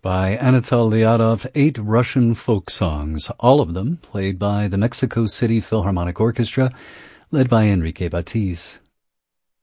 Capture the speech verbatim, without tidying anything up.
by Anatol Lyadov, eight Russian folk songs, all of them played by the Mexico City Philharmonic Orchestra, led by Enrique Batiz.